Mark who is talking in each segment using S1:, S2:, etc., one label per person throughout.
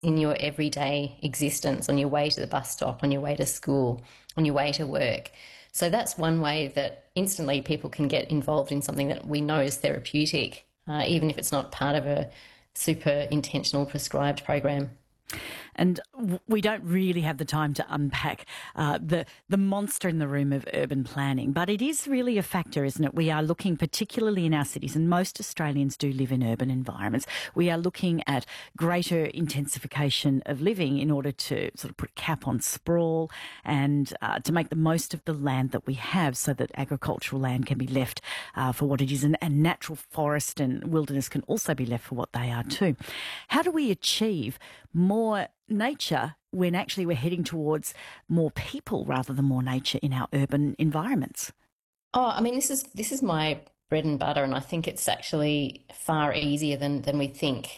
S1: in your everyday existence, on your way to the bus stop, on your way to school, on your way to work. So that's one way that instantly people can get involved in something that we know is therapeutic, even if it's not part of a super intentional prescribed program.
S2: And we don't really have the time to unpack the monster in the room of urban planning, but it is really a factor, isn't it? We are looking, particularly in our cities, and most Australians do live in urban environments, we are looking at greater intensification of living in order to sort of put a cap on sprawl and to make the most of the land that we have so that agricultural land can be left for what it is, and natural forest and wilderness can also be left for what they are too. How do we achieve more nature when actually we're heading towards more people rather than more nature in our urban environments?
S1: Oh, I mean, this is my bread and butter, and I think it's actually far easier than we think.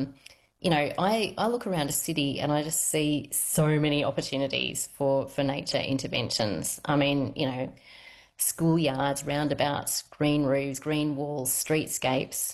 S1: I look around a city and I just see so many opportunities for nature interventions. I mean, schoolyards, roundabouts, green roofs, green walls, streetscapes,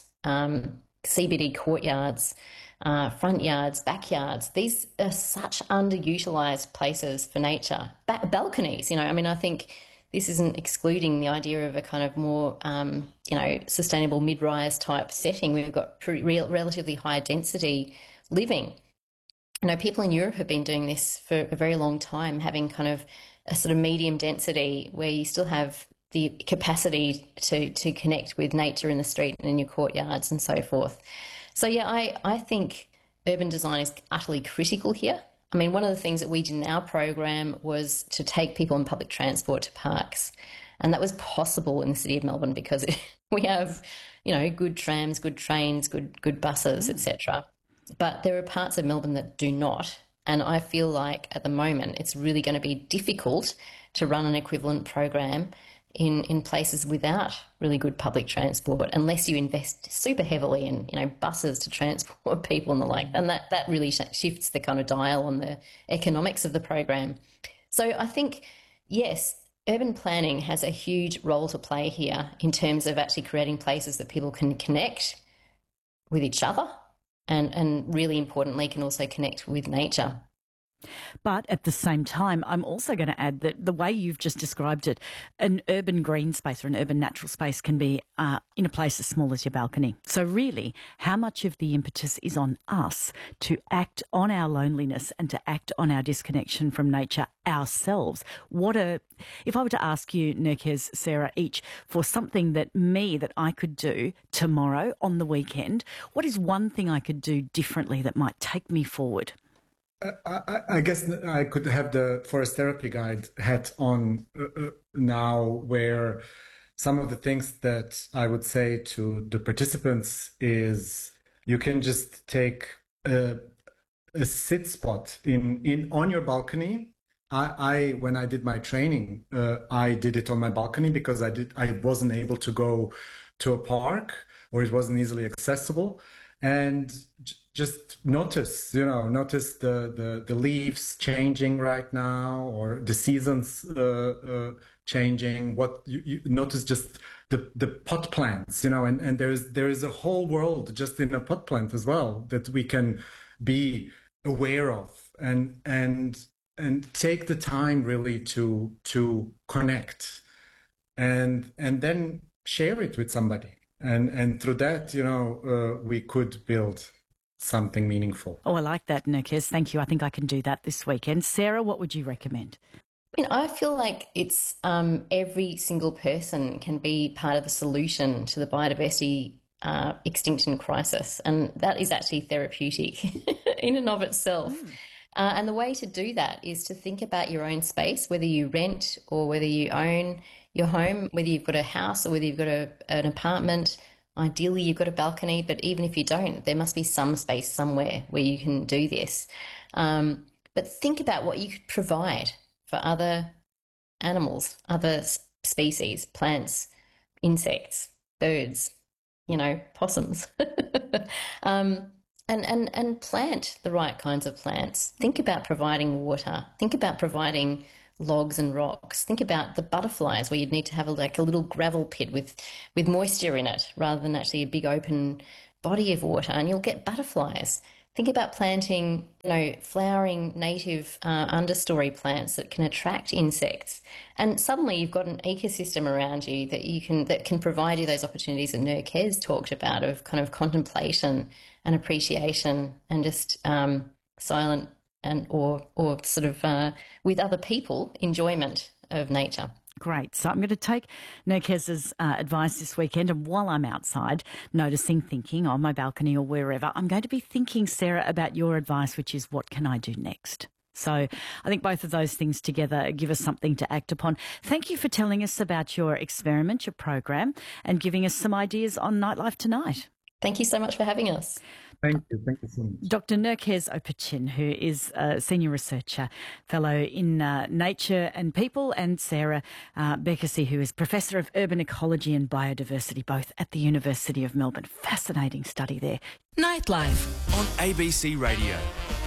S1: CBD courtyards, front yards, backyards. These are such underutilized places for nature. Balconies, I think this isn't excluding the idea of a kind of more, sustainable mid-rise type setting. We've got relatively high density living. People in Europe have been doing this for a very long time, having kind of a sort of medium density where you still have the capacity to connect with nature in the street and in your courtyards and so forth. So, yeah, I think urban design is utterly critical here. I mean, one of the things that we did in our program was to take people on public transport to parks. And that was possible in the city of Melbourne because we have, good trams, good trains, good buses, etc. But there are parts of Melbourne that do not. And I feel like at the moment it's really going to be difficult to run an equivalent program in places without really good public transport unless you invest super heavily in buses to transport people and the like, and that really shifts the kind of dial on the economics of the program. So I think, yes, urban planning has a huge role to play here in terms of actually creating places that people can connect with each other and really importantly can also connect with nature.
S2: But at the same time, I'm also going to add that the way you've just described it, an urban green space or an urban natural space can be in a place as small as your balcony. So really, how much of the impetus is on us to act on our loneliness and to act on our disconnection from nature ourselves? If I were to ask you, Nerkes, Sarah, each for something that I could do tomorrow on the weekend, what is one thing I could do differently that might take me forward?
S3: I guess I could have the forest therapy guide hat on now, where some of the things that I would say to the participants is you can just take a sit spot on your balcony. I when I did my training, I did it on my balcony because I wasn't able to go to a park or it wasn't easily accessible, and just notice the leaves changing right now, or the seasons changing. What you notice, just the pot plants, and there is a whole world just in a pot plant as well that we can be aware of and take the time really to connect and then share it with somebody, and through that we could build something meaningful.
S2: Oh, I like that, Nerkes. Thank you. I think I can do that this weekend. Sarah, what would you recommend?
S1: I feel like it's every single person can be part of the solution to the biodiversity extinction crisis, and that is actually therapeutic in and of itself. And the way to do that is to think about your own space, whether you rent or whether you own your home, whether you've got a house or whether you've got an apartment. Ideally, you've got a balcony, but even if you don't, there must be some space somewhere where you can do this. But think about what you could provide for other animals, other species, plants, insects, birds, possums. And plant the right kinds of plants. Think about providing water. Think about providing logs and rocks. Think about the butterflies, where you'd need to have a little gravel pit with moisture in it rather than actually a big open body of water, and you'll get butterflies. Think about planting, flowering native understory plants that can attract insects, and suddenly you've got an ecosystem around you that can provide you those opportunities that Nurkez talked about of kind of contemplation and appreciation and just silent and or sort of with other people enjoyment of nature.
S2: Great. So I'm going to take Nurkez's advice this weekend, and while I'm outside noticing, thinking on my balcony or wherever, I'm going to be thinking, Sarah, about your advice, which is what can I do next? So I think both of those things together give us something to act upon. Thank you for telling us about your experiment, your program, and giving us some ideas on Nightlife Tonight.
S1: Thank you so much for having us.
S3: Thank you. Thank you so much.
S2: Dr. Nurkez Opichin, who is a senior researcher, fellow in nature and people, and Sarah Bekasi, who is professor of urban ecology and biodiversity, both at the University of Melbourne. Fascinating study there.
S4: Nightlife on ABC Radio.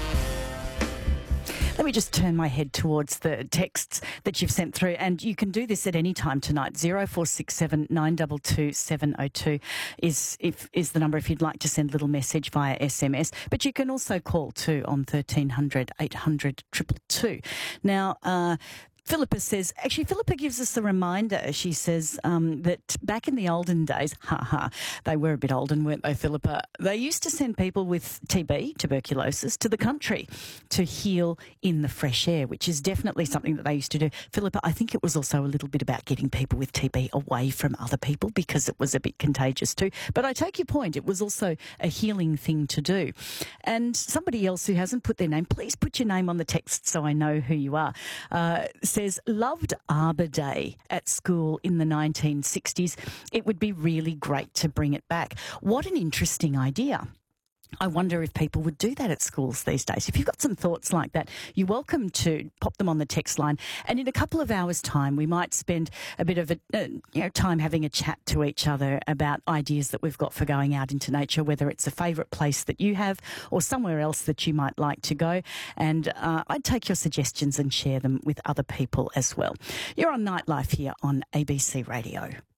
S2: Let me just turn my head towards the texts that you've sent through, and you can do this at any time tonight. 0467 922 702 is the number if you'd like to send a little message via SMS. But you can also call too on 1300 800 222. Now, Philippa says, actually, Philippa gives us a reminder. She says that back in the olden days, they were a bit olden, weren't they, Philippa? They used to send people with TB, tuberculosis, to the country to heal in the fresh air, which is definitely something that they used to do. Philippa, I think it was also a little bit about getting people with TB away from other people because it was a bit contagious too. But I take your point. It was also a healing thing to do. And somebody else who hasn't put their name, please put your name on the text so I know who you are, says, loved Arbor Day at school in the 1960s. It would be really great to bring it back. What an interesting idea. I wonder if people would do that at schools these days. If you've got some thoughts like that, you're welcome to pop them on the text line. And in a couple of hours' time, we might spend a bit of time having a chat to each other about ideas that we've got for going out into nature, whether it's a favourite place that you have or somewhere else that you might like to go. And I'd take your suggestions and share them with other people as well. You're on Nightlife here on ABC Radio.